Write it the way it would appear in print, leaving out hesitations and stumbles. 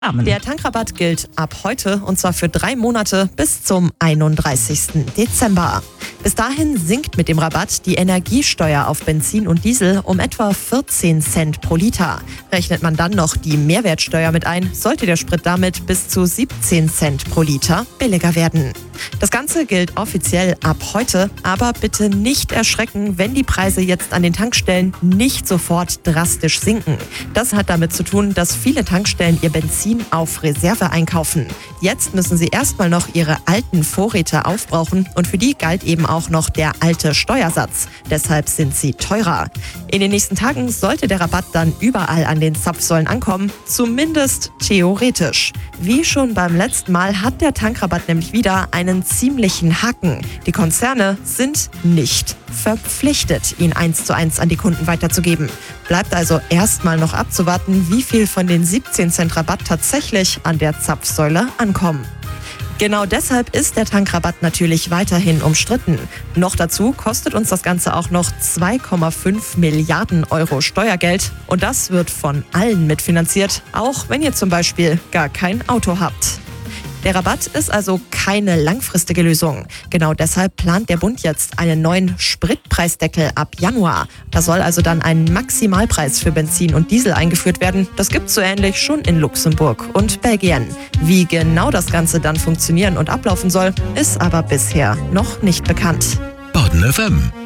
Der Tankrabatt gilt ab heute und zwar für 3 Monate bis zum 31. Dezember. Bis dahin sinkt mit dem Rabatt die Energiesteuer auf Benzin und Diesel um etwa 14 Cent pro Liter. Rechnet man dann noch die Mehrwertsteuer mit ein, sollte der Sprit damit bis zu 17 Cent pro Liter billiger werden. Das Ganze gilt offiziell ab heute, aber bitte nicht erschrecken, wenn die Preise jetzt an den Tankstellen nicht sofort drastisch sinken. Das hat damit zu tun, dass viele Tankstellen ihr Benzin auf Reserve einkaufen. Jetzt müssen sie erstmal noch ihre alten Vorräte aufbrauchen und für die galt eben auch noch der alte Steuersatz. Deshalb sind sie teurer. In den nächsten Tagen sollte der Rabatt dann überall an den Zapfsäulen ankommen, zumindest theoretisch. Wie schon beim letzten Mal hat der Tankrabatt nämlich wieder einen ziemlichen Haken. Die Konzerne sind nicht verpflichtet, ihn 1:1 an die Kunden weiterzugeben. Bleibt also erstmal noch abzuwarten, wie viel von den 17 Cent Rabatt tatsächlich an der Zapfsäule ankommen. Genau deshalb ist der Tankrabatt natürlich weiterhin umstritten. Noch dazu kostet uns das Ganze auch noch 2,5 Milliarden Euro Steuergeld. Und das wird von allen mitfinanziert, auch wenn ihr zum Beispiel gar kein Auto habt. Der Rabatt ist also keine langfristige Lösung. Genau deshalb plant der Bund jetzt einen neuen Spritpreisdeckel ab Januar. Da soll also dann ein Maximalpreis für Benzin und Diesel eingeführt werden. Das gibt's so ähnlich schon in Luxemburg und Belgien. Wie genau das Ganze dann funktionieren und ablaufen soll, ist aber bisher noch nicht bekannt. Baden FM